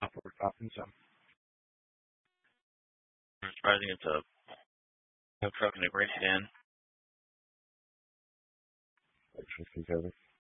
upward dropping some. Surprising it's a tow truck and a great sedan. Interesting, Kevin.